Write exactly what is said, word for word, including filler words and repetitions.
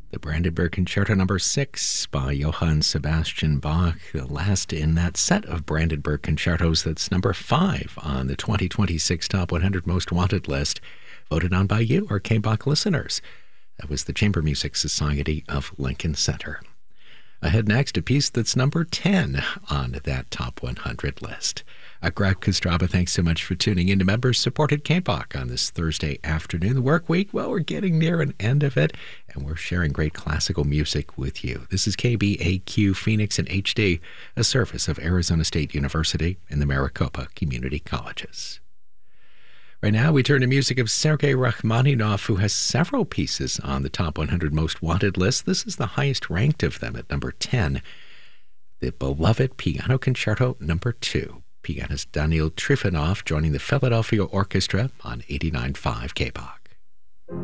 The Brandenburg Concerto number six by Johann Sebastian Bach, the last in that set of Brandenburg concertos. That's number five on the twenty twenty-six Top one hundred Most Wanted list, voted on by you, our K-Bach listeners. That was the Chamber Music Society of Lincoln Center. Ahead next, a piece that's number ten on that Top one hundred list. Uh, Greg Kostraba, thanks so much for tuning in to members-supported K-Bach on this Thursday afternoon. The work week, well, we're getting near an end of it, and we're sharing great classical music with you. This is K B A Q Phoenix in H D, a service of Arizona State University and the Maricopa Community Colleges. Right now, we turn to music of Sergei Rachmaninoff, who has several pieces on the Top one hundred Most Wanted list. This is the highest ranked of them at number ten, the beloved Piano Concerto number two. Pianist Daniil Trifonov joining the Philadelphia Orchestra on eighty-nine point five K-Bach.